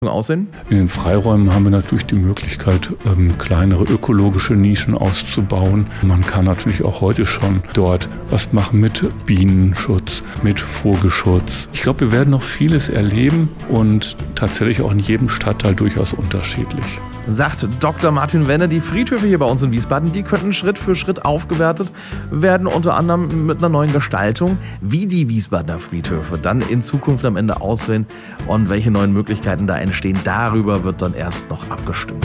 aussehen? In den Freiräumen haben wir natürlich die Möglichkeit, kleinere ökologische Nischen auszubauen. Man kann natürlich auch heute schon dort was machen mit Bienenschutz, mit Vogelschutz. Ich glaube, wir werden noch vieles erleben und tatsächlich auch in jedem Stadtteil durchaus unterschiedlich. Sagt Dr. Martin Wenne, die Friedhöfe hier bei uns in Wiesbaden, die könnten Schritt für Schritt aufgewertet werden, unter anderem mit einer neuen Gestaltung, wie die Wiesbadener Friedhöfe dann in Zukunft am Ende aussehen und welche neuen Möglichkeiten da entstehen. Darüber wird dann erst noch abgestimmt.